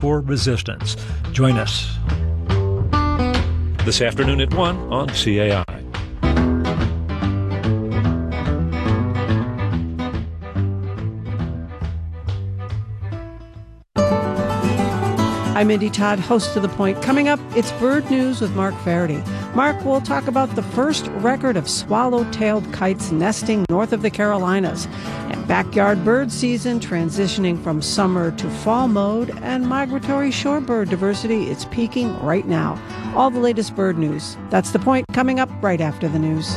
for resistance. Join us this afternoon at 1 on CAI. I'm Mindy Todd, host of The Point. Coming up, it's Bird News with Mark Faraday. Mark will talk about the first record of swallow-tailed kites nesting north of the Carolinas, and backyard bird season transitioning from summer to fall mode, and migratory shorebird diversity is peaking right now. All the latest bird news. That's The Point, coming up right after the news.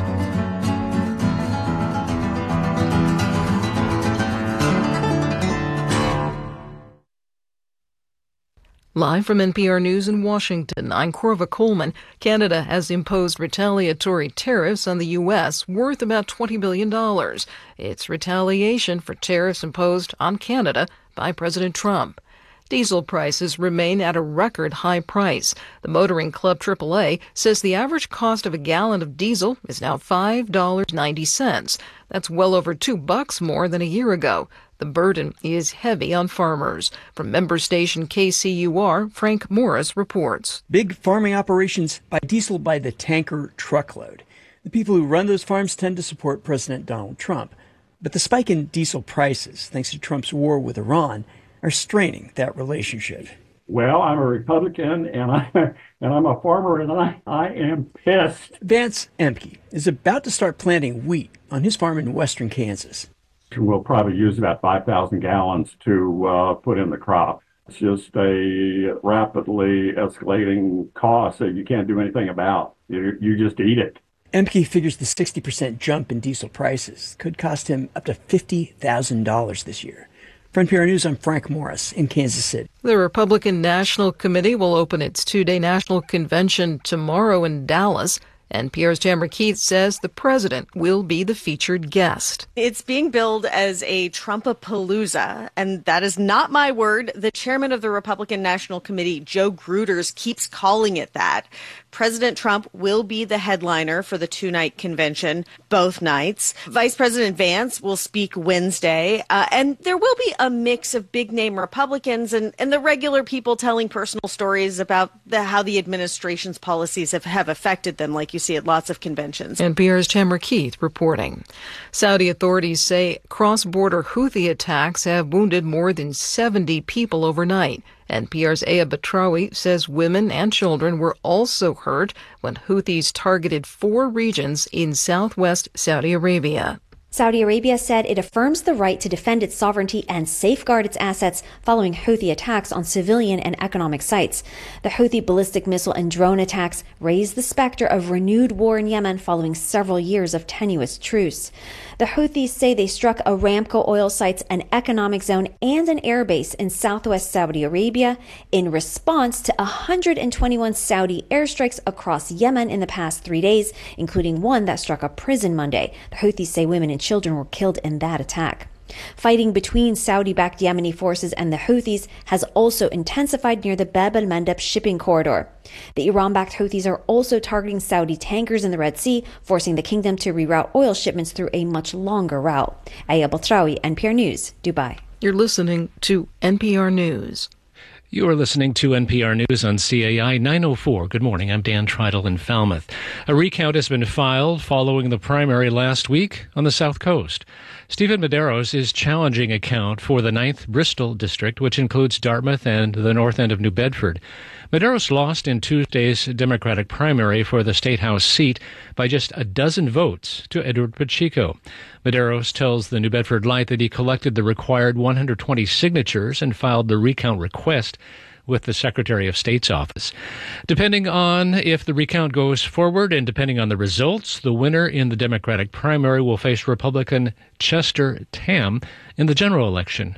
Live from NPR News in Washington, I'm Corva Coleman. Canada has imposed retaliatory tariffs on the U.S. worth about $20 billion. It's retaliation for tariffs imposed on Canada by President Trump. Diesel prices remain at a record high price. The Motoring Club AAA says the average cost of a gallon of diesel is now $5.90. That's well over $2 more than a year ago. The burden is heavy on farmers. From member station KCUR, Frank Morris reports. Big farming operations buy diesel by the tanker truckload. The people who run those farms tend to support President Donald Trump. But the spike in diesel prices, thanks to Trump's war with Iran, are straining that relationship. Well, I'm a Republican, and I'm a farmer, and I am pissed. Vance Emke is about to start planting wheat on his farm in western Kansas. We'll probably use about 5,000 gallons to put in the crop. It's just a rapidly escalating cost that you can't do anything about. You just eat it. Emke figures the 60% jump in diesel prices could cost him up to $50,000 this year. For NPR News, I'm Frank Morris in Kansas City. The Republican National Committee will open its two-day national convention tomorrow in Dallas. NPR's Tamara Keith says the president will be the featured guest. It's being billed as a Trumpapalooza, and that is not my word. The chairman of the Republican National Committee, Joe Gruters, keeps calling it that. President Trump will be the headliner for the two-night convention, both nights. Vice President Vance will speak Wednesday, and there will be a mix of big-name Republicans and the regular people telling personal stories about how the administration's policies have affected them, like you see at lots of conventions. NPR's Tamara Keith reporting. Saudi authorities say cross-border Houthi attacks have wounded more than 70 people overnight. NPR's Aya Batrawi says women and children were also hurt when Houthis targeted 4 regions in southwest Saudi Arabia. Saudi Arabia said it affirms the right to defend its sovereignty and safeguard its assets following Houthi attacks on civilian and economic sites. The Houthi ballistic missile and drone attacks raised the specter of renewed war in Yemen following several years of tenuous truce. The Houthis say they struck Aramco oil sites, an economic zone, and an airbase in southwest Saudi Arabia in response to 121 Saudi airstrikes across Yemen in the past 3 days, including one that struck a prison Monday. The Houthis say women and children were killed in that attack. Fighting between Saudi-backed Yemeni forces and the Houthis has also intensified near the Bab el-Mandeb shipping corridor. The Iran-backed Houthis are also targeting Saudi tankers in the Red Sea, forcing the kingdom to reroute oil shipments through a much longer route. Aya Baltrawi, NPR News, Dubai. You're listening to NPR News. You are listening to NPR News on CAI 904. Good morning. I'm Dan Treidel in Falmouth. A recount has been filed following the primary last week on the South Coast. Stephen Medeiros is challenging a count for the 9th Bristol district, which includes Dartmouth and the north end of New Bedford. Medeiros lost in Tuesday's Democratic primary for the State House seat by just a dozen votes to Edward Pacheco. Medeiros tells the New Bedford Light that he collected the required 120 signatures and filed the recount request with the Secretary of State's office. Depending on if the recount goes forward and depending on the results, the winner in the Democratic primary will face Republican Chester Tam in the general election.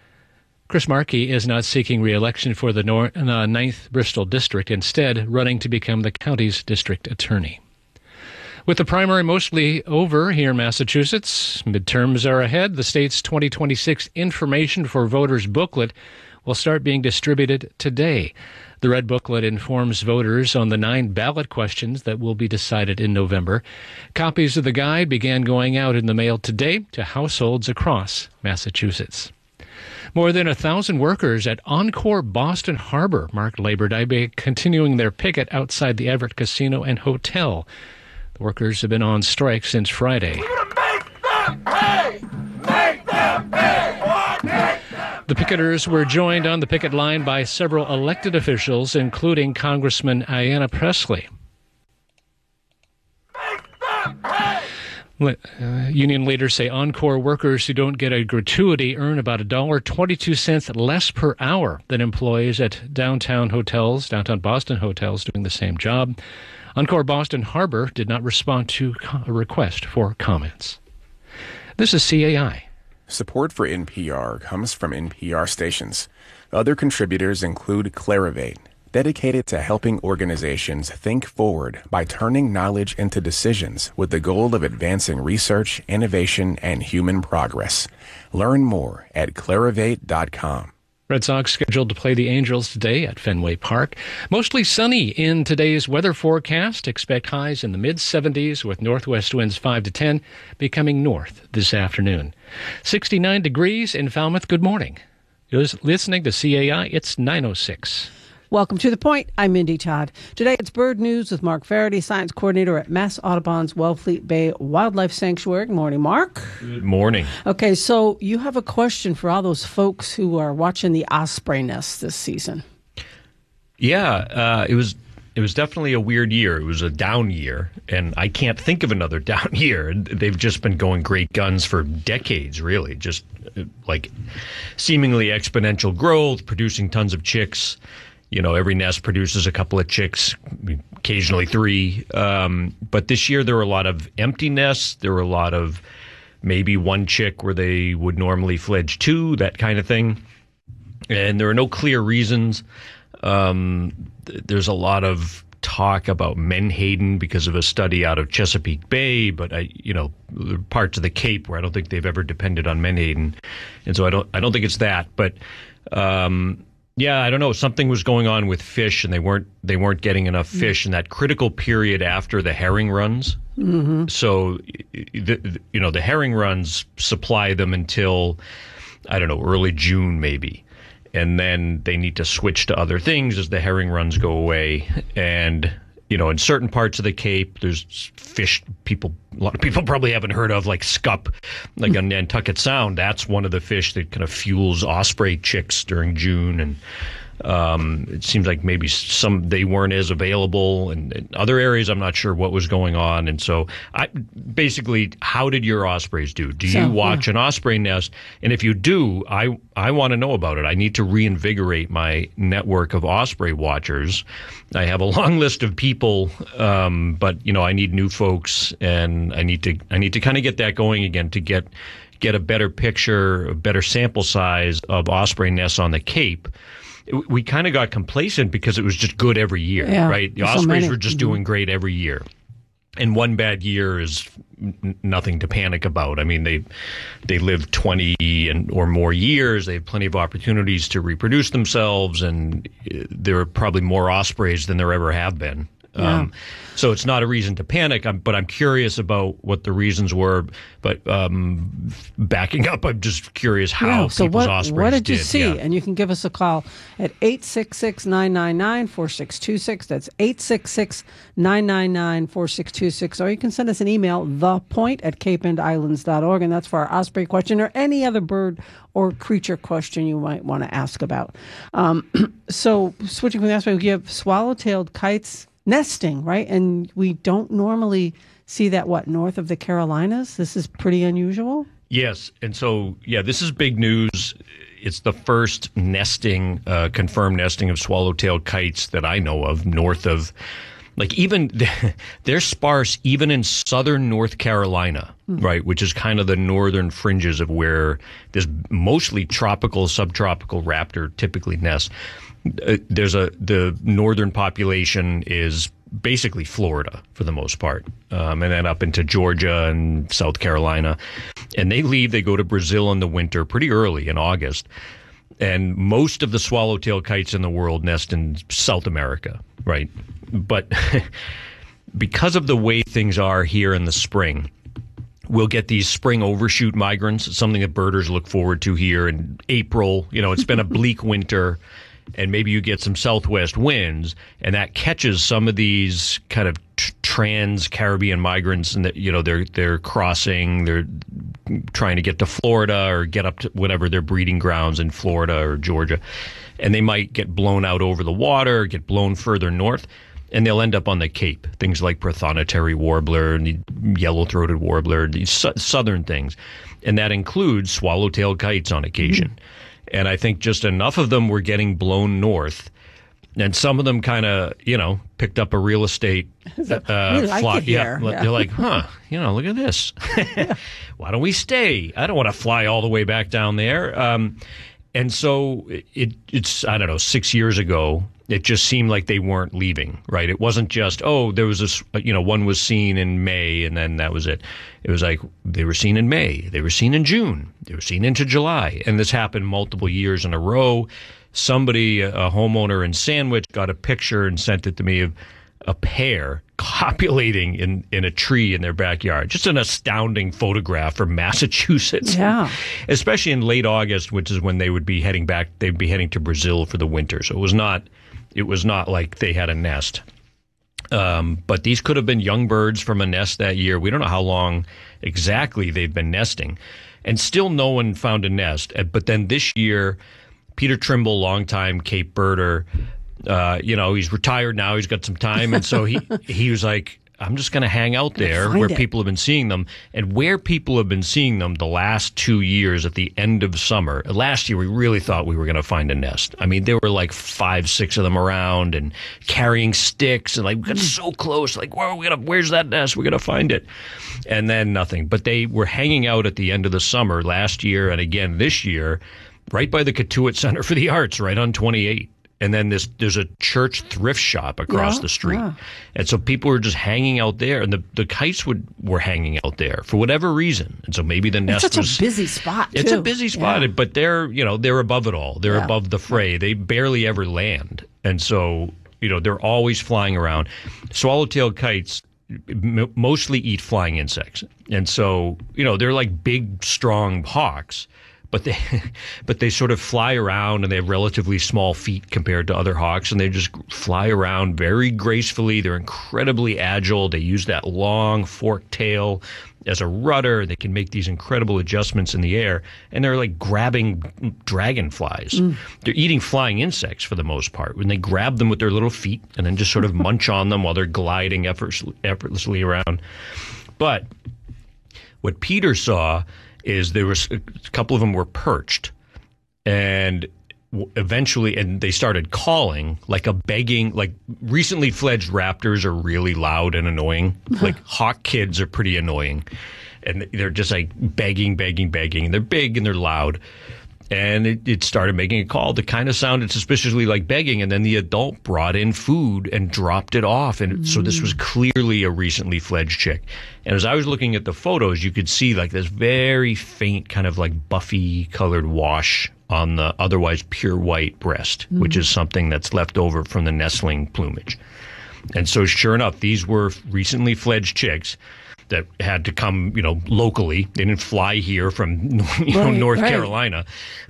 Chris Markey is not seeking re-election for the 9th Bristol District, instead running to become the county's district attorney. With the primary mostly over here in Massachusetts, midterms are ahead. The state's 2026 Information for Voters booklet will start being distributed today. The red booklet informs voters on the 9 ballot questions that will be decided in November. Copies of the guide began going out in the mail today to households across Massachusetts. More than 1,000 workers at Encore Boston Harbor marked Labor Day by continuing their picket outside the Everett Casino and Hotel. The workers have been on strike since Friday. The picketers were joined on the picket line by several elected officials, including Congressman Ayanna Pressley. Union leaders say Encore workers who don't get a gratuity earn about $1.22 less per hour than employees at downtown Boston hotels doing the same job. Encore Boston Harbor did not respond to a request for comments. This is CAI. Support for NPR comes from NPR stations. Other contributors include Clarivate, dedicated to helping organizations think forward by turning knowledge into decisions with the goal of advancing research, innovation, and human progress. Learn more at clarivate.com. Red Sox scheduled to play the Angels today at Fenway Park. Mostly sunny in today's weather forecast. Expect highs in the mid-70s with northwest winds 5 to 10 becoming north this afternoon. 69 degrees in Falmouth. Good morning. You're listening to CAI. It's 9:06. Welcome to The Point. I'm Mindy Todd. Today it's Bird News with Mark Faraday, Science Coordinator at Mass Audubon's Wellfleet Bay Wildlife Sanctuary. Good morning, Mark. Good morning. Okay, so you have a question for all those folks who are watching the osprey nest this season. Yeah, it was definitely a weird year. It was a down year, and I can't think of another down year. They've just been going great guns for decades, really, just like seemingly exponential growth, producing tons of chicks. You know, every nest produces a couple of chicks, occasionally 3. But this year there were a lot of empty nests. There were a lot of maybe 1 chick where they would normally fledge 2, that kind of thing. And there are no clear reasons. There's a lot of talk about menhaden because of a study out of Chesapeake Bay, but parts of the Cape where I don't think they've ever depended on menhaden. And so I don't think it's that. But yeah, I don't know. Something was going on with fish, and they weren't getting enough fish in that critical period after the herring runs. Mm-hmm. So, the herring runs supply them until, I don't know, early June maybe, and then they need to switch to other things as the herring runs go away. And in certain parts of the Cape, there's fish a lot of people probably haven't heard of, like scup, like on Nantucket Sound. That's one of the fish that kind of fuels osprey chicks during June. And it seems like maybe they weren't as available. And in other areas, I'm not sure what was going on. And so basically, how did your ospreys do? Do you watch an osprey nest? And if you do, I want to know about it. I need to reinvigorate my network of osprey watchers. I have a long list of people, but I need new folks, and I need to kind of get that going again to get a better picture, a better sample size of osprey nests on the Cape. We kind of got complacent because it was just good every year, right? The ospreys were just doing great every year. And one bad year is nothing to panic about. I mean, they live 20 or more years. They have plenty of opportunities to reproduce themselves, and there are probably more ospreys than there ever have been. Yeah. So it's not a reason to panic, but I'm curious about what the reasons were. But backing up, I'm just curious how people's ospreys did. What did you see? Yeah. And you can give us a call at 866-999-4626. That's 866-999-4626. Or you can send us an email, thepoint@capeandislands.org, and that's for our osprey question or any other bird or creature question you might want to ask about. So switching from the osprey, we have swallow-tailed kites nesting, right? And we don't normally see that, north of the Carolinas? This is pretty unusual? Yes. And so, this is big news. It's the first nesting, confirmed nesting of swallow-tailed kites that I know of north of, they're sparse even in southern North Carolina, right? Which is kind of the northern fringes of where there's mostly tropical, subtropical raptor typically nests. The northern population is basically Florida for the most part, and then up into Georgia and South Carolina. And they go to Brazil in the winter pretty early in August. And most of the swallowtail kites in the world nest in South America, right? But because of the way things are here in the spring, we'll get these spring overshoot migrants. It's something that birders look forward to here in April. It's been a bleak winter, and maybe you get some southwest winds, and that catches some of these kind of trans-Caribbean migrants, and they're crossing, they're trying to get to Florida or get up to whatever their breeding grounds in Florida or Georgia, and they might get blown out over the water, get blown further north, and they'll end up on the Cape. Things like prothonotary warbler and the yellow-throated warbler, these southern things, and that includes swallow-tailed kites on occasion. And I think just enough of them were getting blown north, and some of them kind of, picked up a real estate fly. Yeah, they're like, look at this. Why don't we stay? I don't want to fly all the way back down there. And so it's, I don't know, 6 years ago, it just seemed like they weren't leaving, right? It wasn't just, there was this, one was seen in May and then that was it. It was like they were seen in May, they were seen in June, they were seen into July. And this happened multiple years in a row. Somebody, a homeowner in Sandwich, got a picture and sent it to me of a pair copulating in a tree in their backyard. Just an astounding photograph from Massachusetts. Yeah. Especially in late August, which is when they would be heading back. They'd be heading to Brazil for the winter. So it was not like they had a nest. But these could have been young birds from a nest that year. We don't know how long exactly they've been nesting. And still no one found a nest. But then this year, Peter Trimble, longtime Cape birder, he's retired now. He's got some time. And so he was like, I'm just going to hang out there where people have been seeing them. And where people have been seeing them the last 2 years at the end of summer. Last year, we really thought we were going to find a nest. I mean, there were like 5, 6 of them around and carrying sticks. And like, we got so close. Like, where's that nest? We're going to find it. And then nothing. But they were hanging out at the end of the summer last year and again this year, right by the Cotuit Center for the Arts, right on 28. And then there's a church thrift shop across the street. Yeah. And so people were just hanging out there, and the kites were hanging out there for whatever reason. And so maybe the nest was... It's such a busy spot, too. It's a busy spot, but they're above it all. They're above the fray. They barely ever land. And so, they're always flying around. Swallowtail kites mostly eat flying insects. And so, they're like big, strong hawks. But they sort of fly around, and they have relatively small feet compared to other hawks, and they just fly around very gracefully. They're incredibly agile. They use that long forked tail as a rudder. They can make these incredible adjustments in the air, and they're like grabbing dragonflies. They're eating flying insects for the most part. When they grab them with their little feet and then just sort of munch on them while they're gliding effortlessly around. But what Peter saw is there was a couple of them were perched, and eventually, and they started calling like recently fledged raptors are really loud and annoying. Like hawk kids are pretty annoying, and they're just like begging, and they're big and they're loud. And it started making a call that kind of sounded suspiciously like begging, and then the adult brought in food and dropped it off. And so this was clearly a recently fledged chick. And as I was looking at the photos, you could see like this very faint kind of like buffy colored wash on the otherwise pure white breast, which is something that's left over from the nestling plumage. And so sure enough, these were recently fledged chicks that had to come, locally. They didn't fly here from, North Carolina,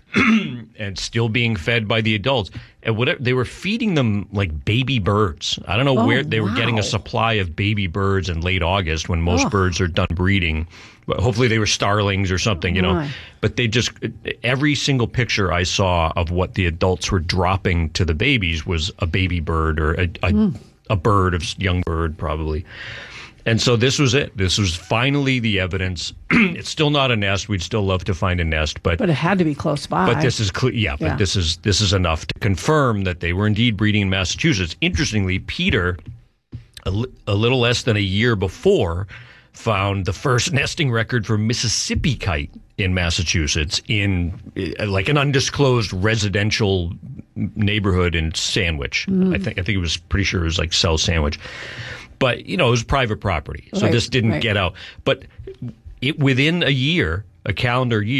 and still being fed by the adults. And they were feeding them like baby birds. I don't know where they were getting a supply of baby birds in late August when most birds are done breeding. But hopefully they were starlings or something, But they just, every single picture I saw of what the adults were dropping to the babies was a baby bird or a young bird probably. And so this was it. This was finally the evidence. It's still not a nest. We'd still love to find a nest, but it had to be close by. But this is But this is enough to confirm that they were indeed breeding in Massachusetts. Interestingly, Peter, a little less than a year before, found the first nesting record for Mississippi kite in Massachusetts in like an undisclosed residential neighborhood in Sandwich. I think it was pretty sure it was like South Sandwich. But, it was private property, so this didn't get out. But within a calendar year,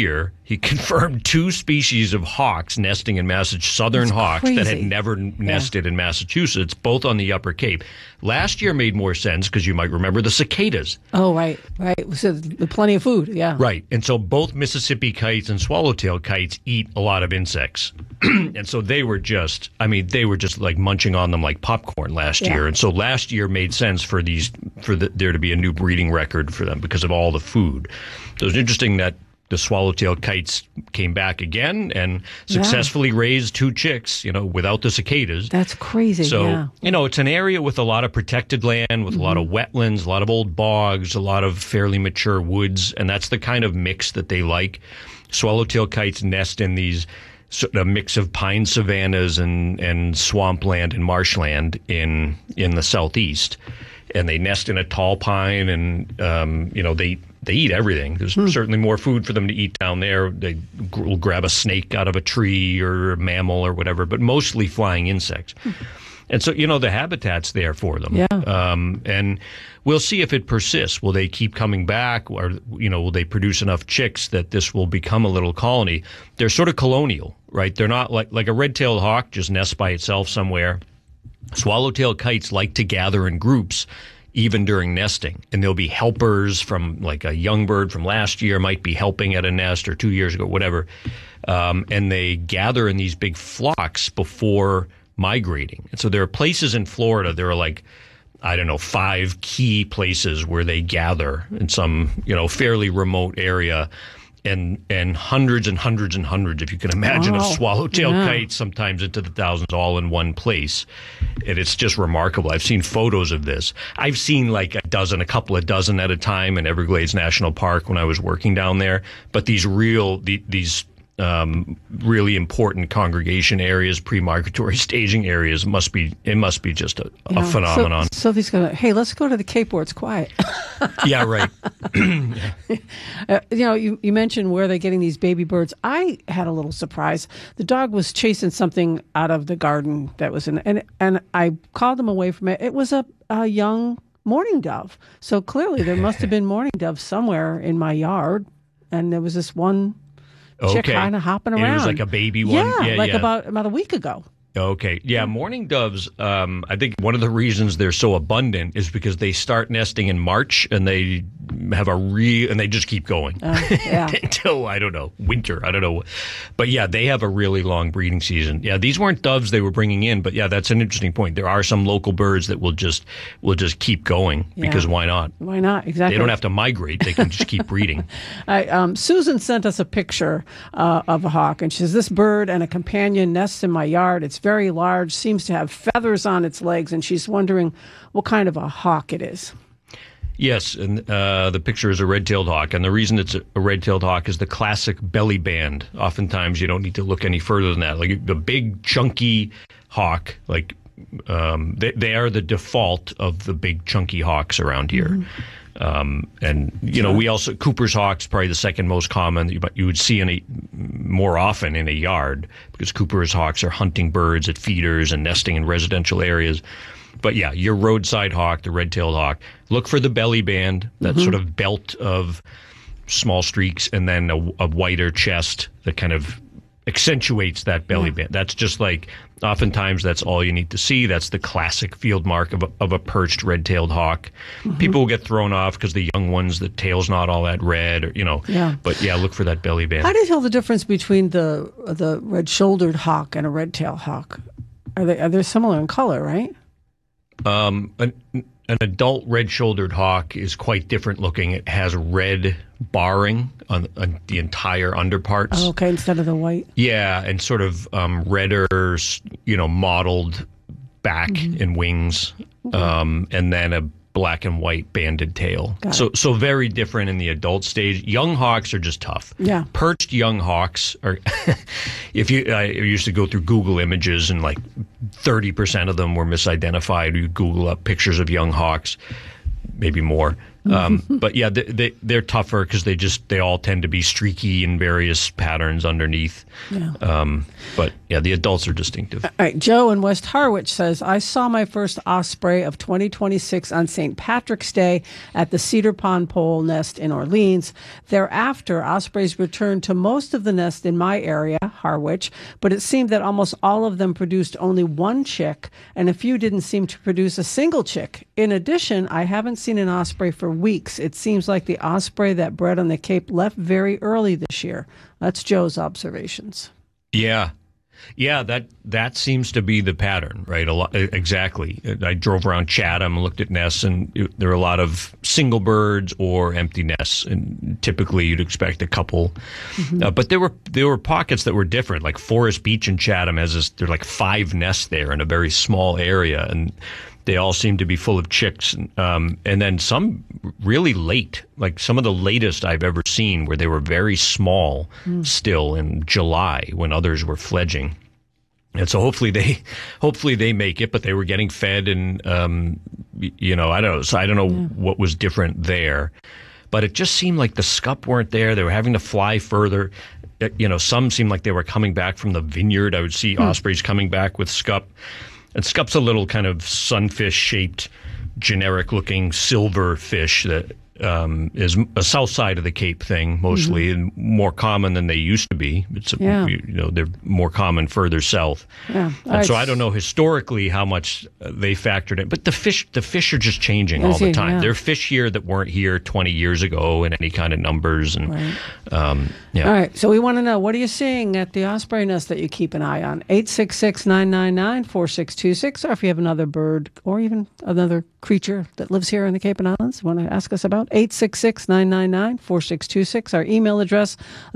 He confirmed 2 species of hawks nesting in Massachusetts, southern hawks crazy. that had never nested in Massachusetts, both on the Upper Cape. Last year made more sense because you might remember the cicadas. Oh, right. So plenty of food, yeah. Right. And so both Mississippi kites and swallowtail kites eat a lot of insects. And so they were just like munching on them like popcorn last year. And so last year made sense for there to be a new breeding record for them because of all the food. So it's interesting that the swallowtail kites came back again and successfully raised 2 chicks, without the cicadas. That's crazy. So, it's an area with a lot of protected land, with a lot of wetlands, a lot of old bogs, a lot of fairly mature woods, and that's the kind of mix that they like. Swallowtail kites nest in these a mix of pine savannas and swampland and marshland in the southeast, and they nest in a tall pine, and they eat everything. There's certainly more food for them to eat down there. They will grab a snake out of a tree or a mammal or whatever, but mostly flying insects. And so, the habitat's there for them. Yeah. And we'll see if it persists. Will they keep coming back, or, will they produce enough chicks that this will become a little colony? They're sort of colonial, right? They're not like a red-tailed hawk just nests by itself somewhere. Swallowtail kites like to gather in groups even during nesting, and there'll be helpers from, like, a young bird from last year might be helping at a nest, or 2 years ago, whatever. And they gather in these big flocks before migrating. And so there are places in Florida, there are like, 5 key places where they gather in some, fairly remote area, and hundreds and hundreds and hundreds, if you can imagine, of swallowtail kites, sometimes into the thousands, all in one place. And it's just remarkable. I've seen photos of this. I've seen like a couple of dozen at a time in Everglades National Park when I was working down there. But these really important congregation areas, pre-migratory staging areas, must be just a phenomenon. So Sophie's going, hey, let's go to the Cape where it's quiet. Yeah, right. You mentioned where they're getting these baby birds. I had a little surprise. The dog was chasing something out of the garden that was in, and I called him away from it. It was a young mourning dove. So clearly there must have been mourning doves somewhere in my yard, and there was this one chick kind of hopping around. It was like a baby one? Yeah, about a week ago. Okay. Yeah, mourning doves, I think one of the reasons they're so abundant is because they start nesting in March, and they have and they just keep going until, winter. I don't know. But yeah, they have a really long breeding season. Yeah, these weren't doves they were bringing in, but yeah, that's an interesting point. There are some local birds that will just keep going because why not? Why not? Exactly. They don't have to migrate. They can just keep breeding. Susan sent us a picture of a hawk, and she says, this bird and a companion nests in my yard. It's very large, seems to have feathers on its legs, and she's wondering what kind of a hawk it is. Yes, and the picture is a red-tailed hawk, and the reason it's a red-tailed hawk is the classic belly band. Oftentimes, you don't need to look any further than that. Like the big, chunky hawk, like they are the default of the big, chunky hawks around here. Mm-hmm. We also, Cooper's hawk's probably the second most common you would see more often in a yard, because Cooper's hawks are hunting birds at feeders and nesting in residential areas. But yeah, your roadside hawk, the red-tailed hawk, look for the belly band, that sort of belt of small streaks, and then a whiter chest that kind of accentuates that belly band. That's just like, oftentimes that's all you need to see. That's the classic field mark of a perched red-tailed hawk. Mm-hmm. People will get thrown off because the young ones, the tail's not all that red, But yeah, look for that belly band. How do you tell the difference between the red-shouldered hawk and a red-tailed hawk? Are they similar in color, right? An adult red-shouldered hawk is quite different looking. It has red barring on the entire underparts. Oh, okay, instead of the white. Yeah, and sort of redder, mottled back and wings, and then a black and white banded tail. So very different in the adult stage. Young hawks are just tough. Yeah. Perched young hawks are. I used to go through Google Images, and like 30% of them were misidentified. You Google up pictures of young hawks, maybe more. But yeah, they're tougher because they all tend to be streaky in various patterns underneath. Yeah. But yeah, the adults are distinctive. All right. Joe in West Harwich says, I saw my first osprey of 2026 on St. Patrick's Day at the Cedar Pond Pole Nest in Orleans. Thereafter, ospreys returned to most of the nest in my area, Harwich, but it seemed that almost all of them produced only one chick, and a few didn't seem to produce a single chick. In addition, I haven't seen an osprey for weeks. It seems like the osprey that bred on the Cape left very early this year. That's Joe's observations. Yeah, that seems to be the pattern, right? Exactly. I drove around Chatham, looked at nests, and there are a lot of single birds or empty nests. And typically, you'd expect a couple, but there were pockets that were different. Like Forest Beach in Chatham there are like 5 nests there in a very small area, and they all seem to be full of chicks. And then some really late, like some of the latest I've ever seen, where they were very small still in July when others were fledging. And so hopefully they make it, but they were getting fed, and I don't know. So I don't know what was different there, but it just seemed like the scup weren't there. They were having to fly further. Some seemed like they were coming back from the vineyard. I would see ospreys coming back with scup. And scup's a little kind of sunfish-shaped, generic-looking silver fish that is a south side of the Cape thing mostly, and more common than they used to be. They're more common further south. Yeah. And so I don't know historically how much they factored in, but the fish are just changing all the time. There are fish here that weren't here 20 years ago in any kind of numbers, and All right. So we want to know, what are you seeing at the osprey nest that you keep an eye on? 866-999-4626, or if you have another bird or even another creature that lives here in the Cape and Islands, want to ask us about, 866-999-4626. Our email address,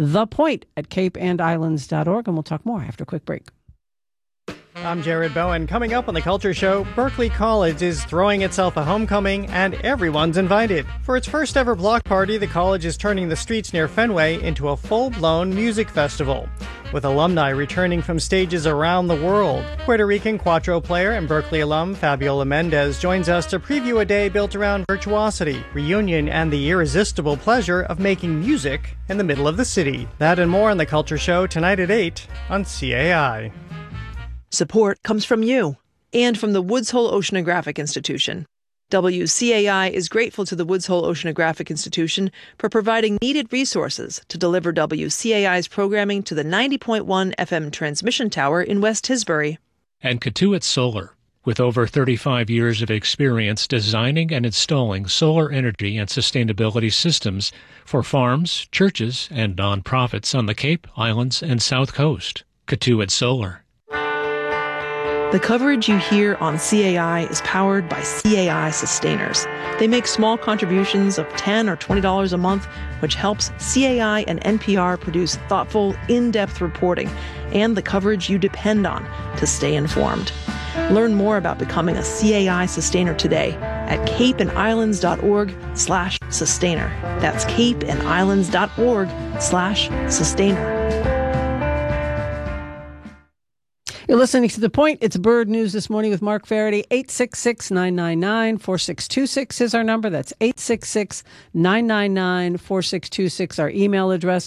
thepoint@capeandislands.org, and we'll talk more after a quick break. I'm Jared Bowen. Coming up on The Culture Show, Berkeley College is throwing itself a homecoming, and everyone's invited. For its first ever block party, the college is turning the streets near Fenway into a full-blown music festival, with alumni returning from stages around the world. Puerto Rican cuatro player and Berkeley alum Fabiola Mendez joins us to preview a day built around virtuosity, reunion, and the irresistible pleasure of making music in the middle of the city. That and more on The Culture Show tonight at 8 on CAI. Support comes from you and from the Woods Hole Oceanographic Institution. WCAI is grateful to the Woods Hole Oceanographic Institution for providing needed resources to deliver WCAI's programming to the 90.1 FM transmission tower in West Tisbury. And Katuitt Solar, with over 35 years of experience designing and installing solar energy and sustainability systems for farms, churches, and nonprofits on the Cape, Islands, and South Coast. Katuitt Solar. The coverage you hear on CAI is powered by CAI Sustainers. They make small contributions of $10 or $20 a month, which helps CAI and NPR produce thoughtful, in-depth reporting and the coverage you depend on to stay informed. Learn more about becoming a CAI Sustainer today at capeandislands.org/sustainer. That's capeandislands.org/sustainer. You're listening to The Point. It's Bird News This Morning with Mark Faraday. 866-999-4626 is our number. That's 866-999-4626. Our email address,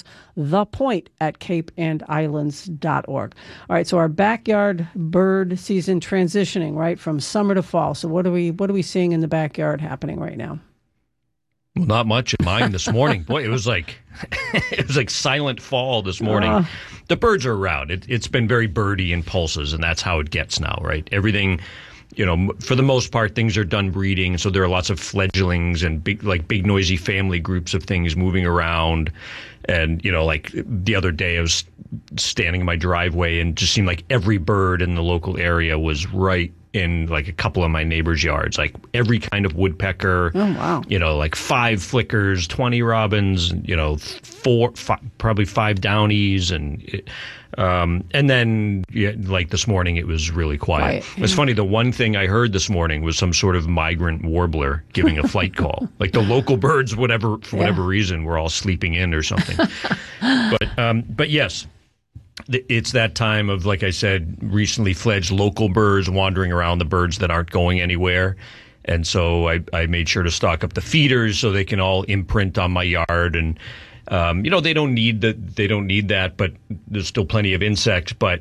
thepoint@capeandislands.org. All right, so our backyard bird season transitioning, right, from summer to fall. So what are we seeing in the backyard happening right now? Well, not much in mine this morning. Boy, it was like silent fall this morning. The birds are around. It's been very birdy and pulses, and that's how it gets now, right? Everything, for the most part, things are done breeding, so there are lots of fledglings and big noisy family groups of things moving around. And, like the other day I was standing in my driveway and just seemed like every bird in the local area was right in like a couple of my neighbors' yards, like every kind of woodpecker. Oh, wow. Like 5 flickers, 20 robins, probably 5 downies. And then like this morning, it was really quiet. It's funny. The one thing I heard this morning was some sort of migrant warbler giving a flight call. Like the local birds, for whatever reason, were all sleeping in or something. But yes. It's that time of, like I said, recently fledged local birds wandering around, the birds that aren't going anywhere. And so I made sure to stock up the feeders so they can all imprint on my yard. And they don't need that, but there's still plenty of insects. But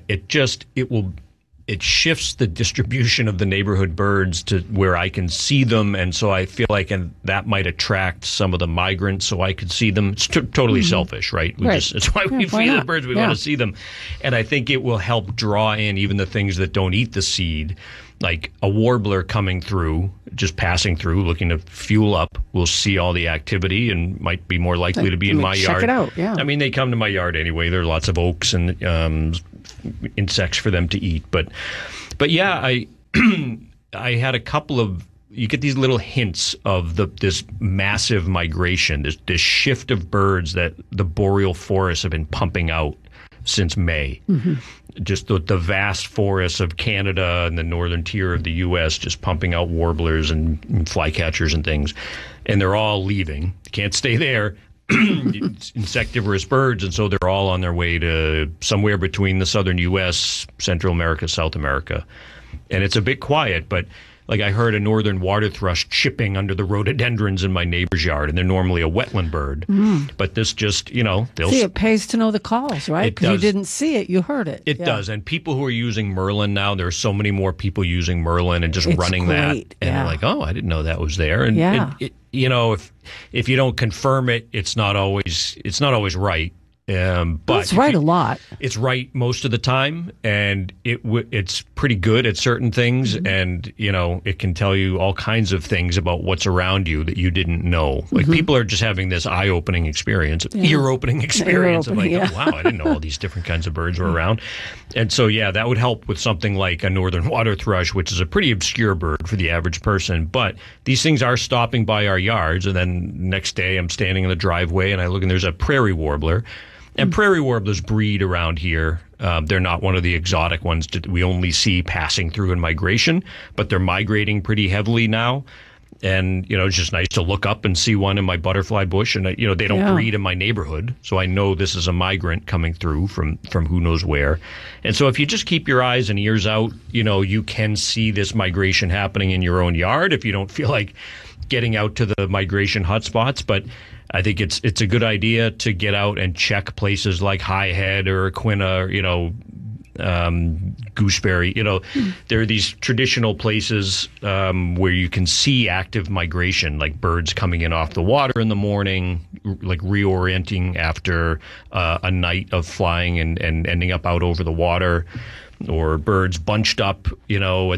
it shifts the distribution of the neighborhood birds to where I can see them, and so I feel like that might attract some of the migrants, so I could see them. It's totally selfish, right? It's why we feed the birds. We want to see them, and I think it will help draw in even the things that don't eat the seed, like a warbler coming through, just passing through, looking to fuel up. Will see all the activity and might be more likely to be in my yard. Check it out. Yeah. I mean, they come to my yard anyway. There are lots of oaks and insects for them to eat, but yeah, I had a couple of. You get these little hints of this massive migration, this shift of birds that the boreal forests have been pumping out since May. Mm-hmm. Just the vast forests of Canada and the northern tier of the U.S. just pumping out warblers and flycatchers and things, and they're all leaving. Can't stay there. Insectivorous birds, and so they're all on their way to somewhere between the southern U.S., Central America, South America. And it's a bit quiet, but like I heard a northern water thrush chipping under the rhododendrons in my neighbor's yard, and they're normally a wetland bird. But this just, they'll... See, it pays to know the calls, right? Because you didn't see it, you heard it. It does, and people who are using Merlin now, there are so many more people using Merlin and just running that. And they're like, oh, I didn't know that was there. And if you don't confirm it, it's not always right. But it's right a lot. It's right most of the time, and it's pretty good at certain things, and it can tell you all kinds of things about what's around you that you didn't know. Like people are just having this eye-opening experience, ear-opening experience of like, oh wow, I didn't know all these different kinds of birds were around. And so that would help with something like a northern water thrush, which is a pretty obscure bird for the average person. But these things are stopping by our yards, and then next day I'm standing in the driveway and I look and there's a prairie warbler. And prairie warblers breed around here. They're not one of the exotic ones that we only see passing through in migration, but they're migrating pretty heavily now. And, it's just nice to look up and see one in my butterfly bush. And, they don't breed in my neighborhood. So I know this is a migrant coming through from who knows where. And so if you just keep your eyes and ears out, you can see this migration happening in your own yard if you don't feel like getting out to the migration hotspots. But I think it's a good idea to get out and check places like High Head or Aquina, Gooseberry. There are these traditional places where you can see active migration, like birds coming in off the water in the morning, like reorienting after a night of flying and ending up out over the water. Or birds bunched up, at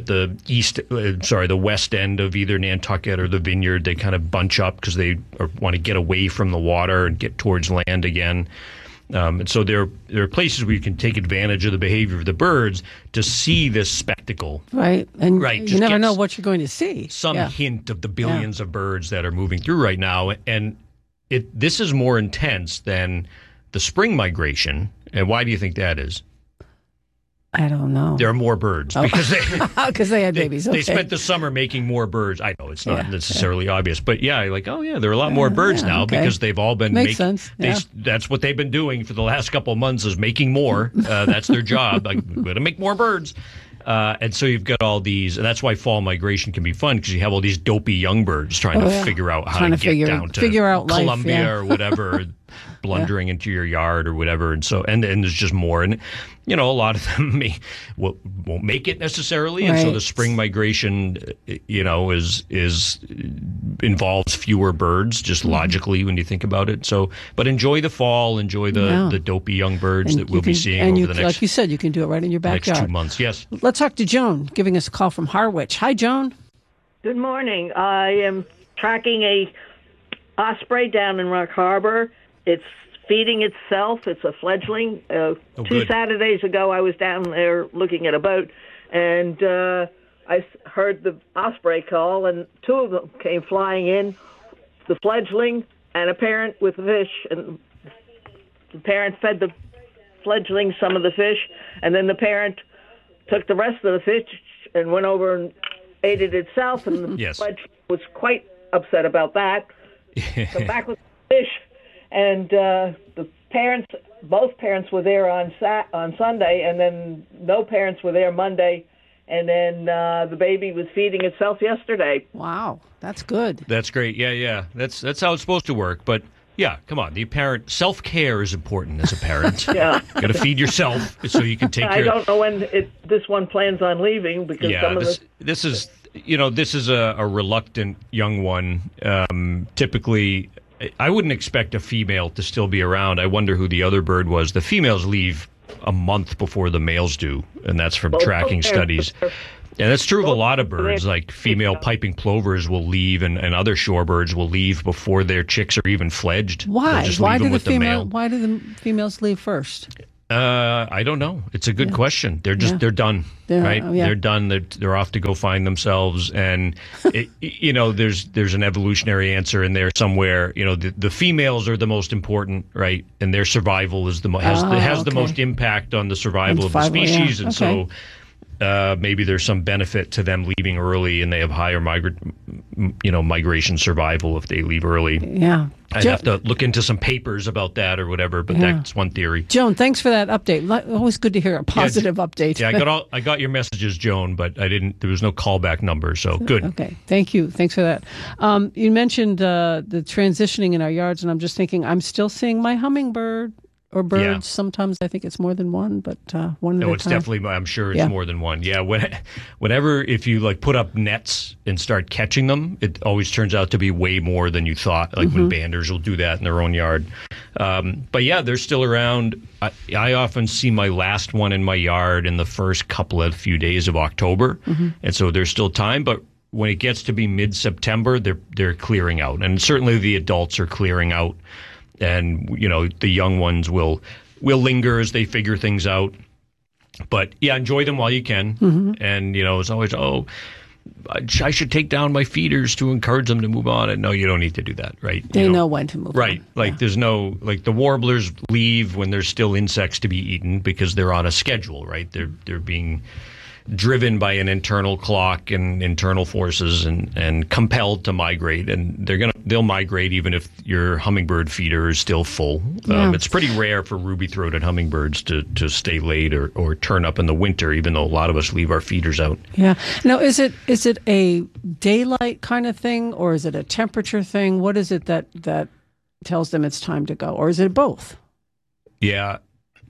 the west end of either Nantucket or the Vineyard. They kind of bunch up because they want to get away from the water and get towards land again. And so there are places where you can take advantage of the behavior of the birds to see this spectacle. Right. And you never know what you're going to see. Some hint of the billions of birds that are moving through right now. And this is more intense than the spring migration. And why do you think that is? I don't know. There are more birds because they had babies. They spent the summer making more birds. I know it's not necessarily obvious, but there are a lot more birds now because they've all been makes sense. That's what they've been doing for the last couple of months is making more. That's their job. Like, we're going to make more birds. And so you've got all these, and that's why fall migration can be fun because you have all these dopey young birds trying to figure out how to get down to Columbia or whatever, blundering into your yard or whatever. And so, and there's just more. And, a lot of them won't make it necessarily. And so the spring migration, involves fewer birds just logically when you think about it. So, but enjoy the fall, enjoy the dopey young birds that we'll be seeing over the next, like you said, you can do it right in your backyard. Next 2 months. Yes. Let's talk to Joan, giving us a call from Harwich. Hi, Joan. Good morning. I am tracking a osprey down in Rock Harbor. It's feeding itself. It's a fledgling. 2 Saturdays ago, I was down there looking at a boat, and I heard the osprey call, and 2 of them came flying in, the fledgling and a parent with fish, and the parent fed the fledgling some of the fish, and then the parent took the rest of the fish and went over and ate it itself, and the fledgling was quite upset about that. Come back with fish. And both parents were there on Sunday, and then no parents were there Monday, and then the baby was feeding itself yesterday. Wow, that's good. That's great. Yeah. That's how it's supposed to work. But yeah, come on. The parent self-care is important as a parent. Yeah, got to feed yourself so you can take care. I don't know when this one plans on leaving because some of this is a reluctant young one. Typically, I wouldn't expect a female to still be around. I wonder who the other bird was. The females leave a month before the males do, and that's from tracking studies. And that's true of a lot of birds, like female piping plovers will leave, and other shorebirds will leave before their chicks are even fledged. Why? Why do the females leave first? I don't know. It's a good question. They're done, right? They're done. They're off to go find themselves, and there's an evolutionary answer in there somewhere. The females are the most important, right? And their survival is the most impact on the survival of the species, and so. Maybe there's some benefit to them leaving early, and they have higher migration survival if they leave early. Yeah, I'd have to look into some papers about that or whatever, but that's one theory. Joan, thanks for that update. Always good to hear a positive update. Yeah, I got your messages, Joan, but there was no callback number, so good. Okay, thank you. Thanks for that. You mentioned the transitioning in our yards, and I'm just thinking I'm still seeing my hummingbird. Or birds. Yeah. Sometimes I think it's more than one, but one at a time. No, it's definitely, I'm sure it's more than one. Yeah, whenever, if you put up nets and start catching them, it always turns out to be way more than you thought, when banders will do that in their own yard. But yeah, they're still around. I often see my last one in my yard in the first few days of October, and so there's still time, but when it gets to be mid-September, they're clearing out, and certainly the adults are clearing out. And, the young ones will linger as they figure things out. But, yeah, enjoy them while you can. And, it's always, I should take down my feeders to encourage them to move on. And no, you don't need to do that, right? They know when to move on. Right. There's no, the warblers leave when there's still insects to be eaten because they're on a schedule, right? They're being driven by an internal clock and internal forces and compelled to migrate, and they'll migrate even if your hummingbird feeder is still full. It's pretty rare for ruby-throated hummingbirds to stay late or turn up in the winter, even though a lot of us leave our feeders out. Yeah. Now, is it a daylight kind of thing, or is it a temperature thing? What is it that tells them it's time to go, or is it both? Yeah.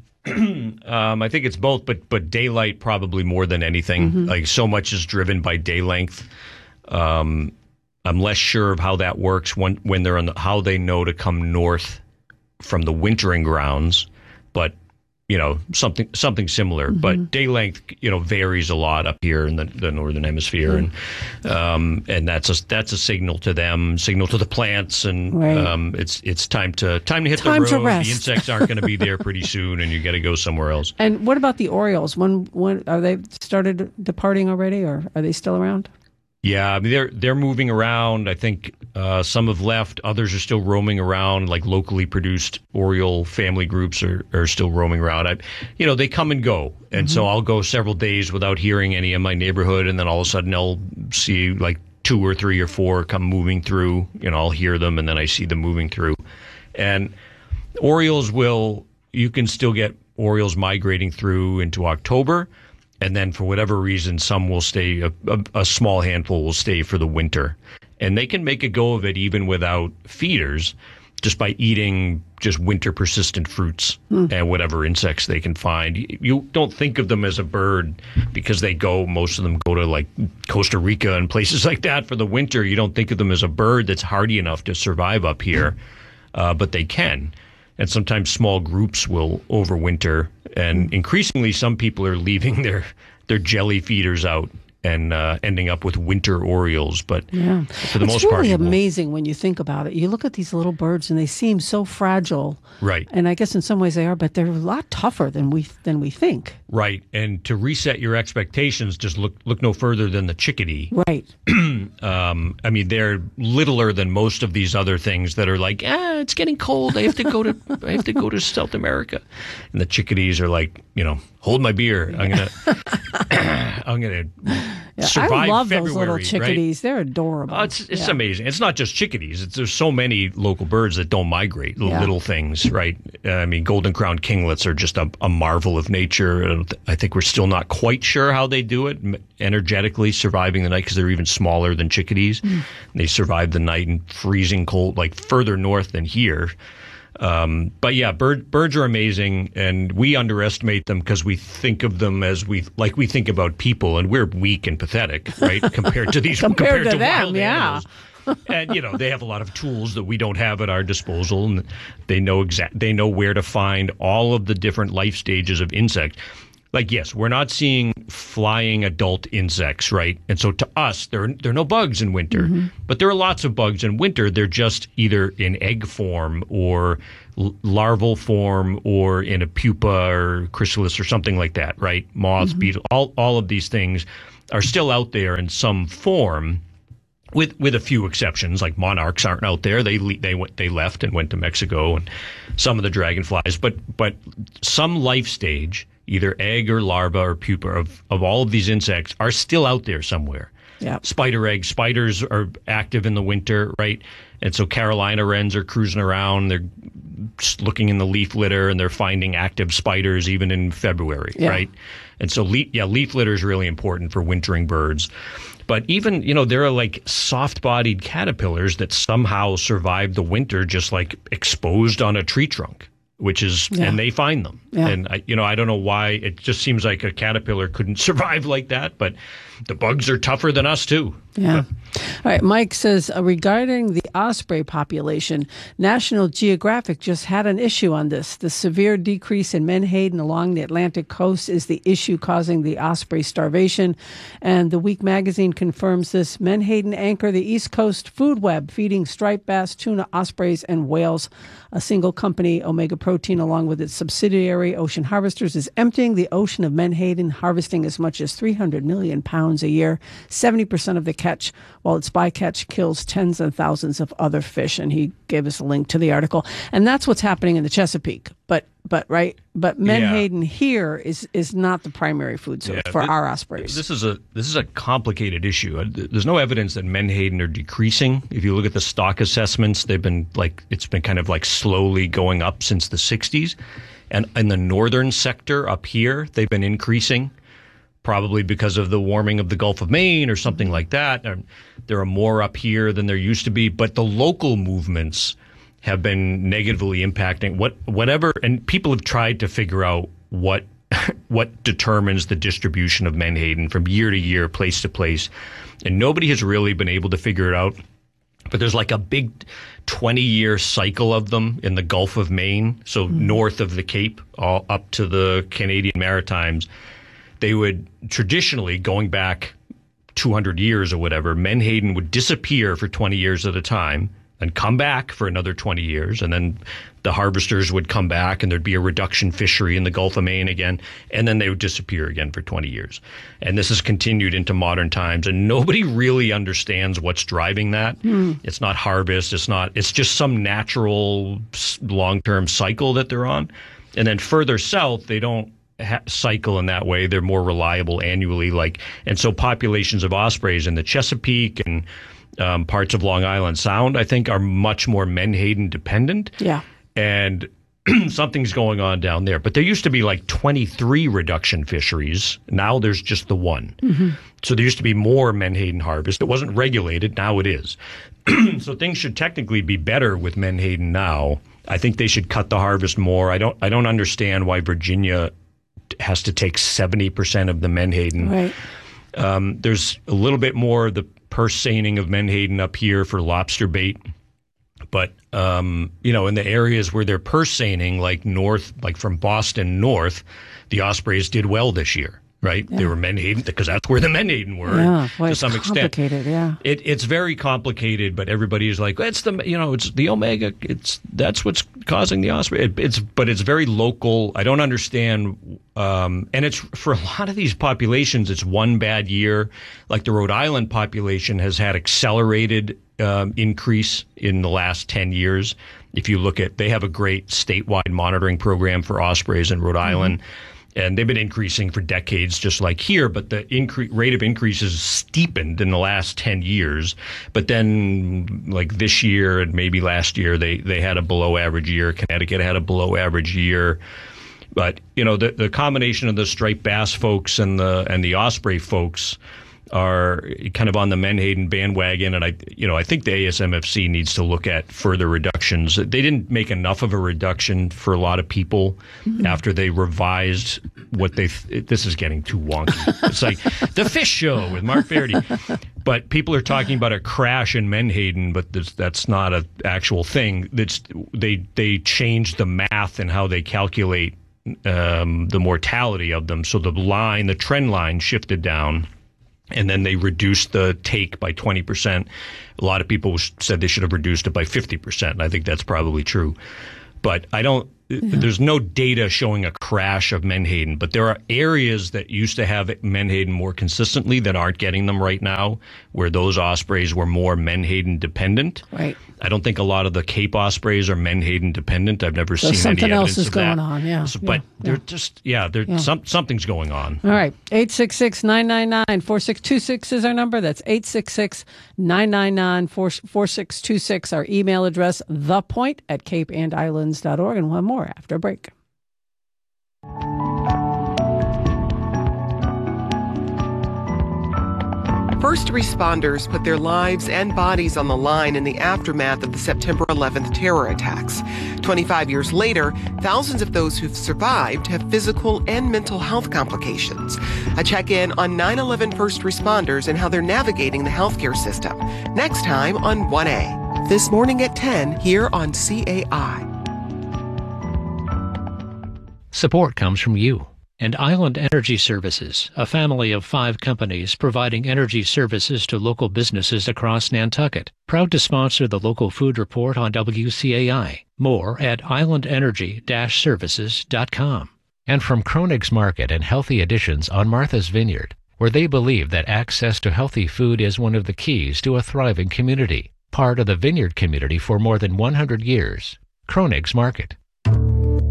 I think it's both, but daylight probably more than anything. So much is driven by day length. I'm less sure of how that works when they're how they know to come north from the wintering grounds, but something similar. But day length varies a lot up here in the northern hemisphere, and that's a signal to them, signal to the plants, and it's time to hit the road. The insects aren't going to be there pretty soon, and you got to go somewhere else. And what about the orioles? When are they started departing already, or are they still around? Yeah, I mean they're moving around. I think some have left. Others are still roaming around. Like locally produced Oriole family groups are still roaming around. They come and go, and so I'll go several days without hearing any in my neighborhood, and then all of a sudden I'll see like 2 or 3 or 4 come moving through. I'll hear them, and then I see them moving through. And Orioles you can still get Orioles migrating through into October. And then for whatever reason, some will stay, a small handful will stay for the winter. And they can make a go of it even without feeders, just by eating just winter persistent fruits and whatever insects they can find. You don't think of them as a bird because most of them go to like Costa Rica and places like that for the winter. You don't think of them as a bird that's hardy enough to survive up here, but they can. And sometimes small groups will overwinter, and increasingly some people are leaving their jelly feeders out and ending up with winter orioles. But for the most part, it's really amazing when you think about it. You look at these little birds and they seem so fragile, right? And I guess in some ways they are, but they're a lot tougher than we think. Right, and to reset your expectations, just look no further than the chickadee. Right. I mean, they're littler than most of these other things that are like, it's getting cold. I have to go to South America, and the chickadees are like, hold my beer. I'm gonna I love February, those little chickadees. Right? They're adorable. It's amazing. It's not just chickadees. There's so many local birds that don't migrate, little things, right? I mean, golden-crowned kinglets are just a marvel of nature. I think we're still not quite sure how they do it, energetically surviving the night, because they're even smaller than chickadees. They survive the night in freezing cold, like further north than here. But yeah, birds are amazing, and we underestimate them because we think of them as we think about people, and we're weak and pathetic, right? Compared to these, compared to them, wild animals. And they have a lot of tools that we don't have at our disposal, and they know where to find all of the different life stages of insects. Like, yes, we're not seeing flying adult insects, right? And so to us, there are no bugs in winter. But there are lots of bugs in winter. They're just either in egg form or larval form or in a pupa or chrysalis or something like that, right? Moths, beetles, all of these things are still out there in some form, with a few exceptions. Like monarchs aren't out there. They left and went to Mexico, and some of the dragonflies. But some life stage, either egg or larva or pupa of all of these insects, are still out there somewhere. Yeah. Spider eggs. Spiders are active in the winter, right? And so Carolina wrens are cruising around. They're looking in the leaf litter, and they're finding active spiders even in February, right? And so leaf litter is really important for wintering birds. But even, there are like soft-bodied caterpillars that somehow survive the winter just like exposed on a tree trunk, which is, and they find them. And, I don't know why. It just seems like a caterpillar couldn't survive like that, but the bugs are tougher than us too. Yeah. All right. Mike says, regarding the osprey population, National Geographic just had an issue on this. The severe decrease in menhaden along the Atlantic coast is the issue causing the osprey starvation. And The Week magazine confirms this. Menhaden anchor the East Coast food web, feeding striped bass, tuna, ospreys, and whales. A single company, Omega Protein, along with its subsidiary Ocean Harvesters, is emptying the ocean of menhaden, harvesting as much as 300 million pounds a year, 70% of the catch, while its bycatch kills tens of thousands of other fish. And he gave us a link to the article. And that's what's happening in the Chesapeake. But menhaden here is not the primary food source for our ospreys. This is a complicated issue. There's no evidence that menhaden are decreasing. If you look at the stock assessments, it's been kind of like slowly going up since the 60s. And in the northern sector up here, they've been increasing, probably because of the warming of the Gulf of Maine or something like that. There are more up here than there used to be, but the local movements have been negatively impacting whatever, and people have tried to figure out what determines the distribution of menhaden from year to year, place to place, and nobody has really been able to figure it out. But there's like a big 20-year cycle of them in the Gulf of Maine, so north of the Cape, all up to the Canadian Maritimes. They would traditionally, going back 200 years or whatever, menhaden would disappear for 20 years at a time and come back for another 20 years. And then the harvesters would come back, and there'd be a reduction fishery in the Gulf of Maine again. And then they would disappear again for 20 years. And this has continued into modern times. And nobody really understands what's driving that. It's not harvest. It's just some natural long-term cycle that they're on. And then further south, they don't cycle in that way. They're more reliable annually. And so populations of ospreys in the Chesapeake and parts of Long Island Sound, I think, are much more menhaden dependent. Yeah. And something's going on down there. But there used to be like 23 reduction fisheries. Now there's just the one. So there used to be more menhaden harvest. It wasn't regulated. Now it is. So things should technically be better with menhaden now. I think they should cut the harvest more. I don't understand why Virginia has to take 70% of the menhaden. Right. There's a little bit more of the purse seining of menhaden up here for lobster bait. But, in the areas where they're purse seining, like north, like from Boston north, the ospreys did well this year, right? Yeah. They were menhaden because that's where the menhaden were to some extent. Yeah. It's very complicated, but everybody is like, it's the omega. That's what's causing the osprey. But it's very local. I don't understand. And it's for a lot of these populations, it's one bad year. Like the Rhode Island population has had accelerated increase in the last 10 years. If you look at, they have a great statewide monitoring program for ospreys in Rhode Island. And they've been increasing for decades, just like here, but the rate of increase has steepened in the last 10 years. But then, like this year and maybe last year, they had a below average year. Connecticut had a below average year. But, the combination of the striped bass folks and the osprey folks are kind of on the Menhaden bandwagon, and I think the ASMFC needs to look at further reductions. They didn't make enough of a reduction for a lot of people after they revised what this is getting too wonky. It's like the Fish Show with Mark Verity. But people are talking about a crash in Menhaden, but that's not an actual thing. They changed the math and how they calculate the mortality of them. So the trend line shifted down. And then they reduced the take by 20%. A lot of people said they should have reduced it by 50%. And I think that's probably true. But there's no data showing a crash of Menhaden, but there are areas that used to have Menhaden more consistently that aren't getting them right now, where those ospreys were more Menhaden dependent. Right. I don't think a lot of the Cape ospreys are Menhaden dependent. I've never seen any evidence of that. Something else is going on, yeah. But they're just, something's going on. All right. 866-999-4626 is our number. That's 866-999-4626. Our email address, thepoint@capeandislands.org. And one more after a break. First responders put their lives and bodies on the line in the aftermath of the September 11th terror attacks. 25 years later, thousands of those who've survived have physical and mental health complications. A check-in on 9/11 first responders and how they're navigating the healthcare system. Next time on 1A. This morning at 10 here on CAI. Support comes from you and Island Energy Services, a family of 5 companies providing energy services to local businesses across Nantucket. Proud to sponsor the local food report on WCAI. More at islandenergy-services.com. And from Kronig's Market and Healthy Additions on Martha's Vineyard, where they believe that access to healthy food is one of the keys to a thriving community. Part of the vineyard community for more than 100 years. Kronig's Market.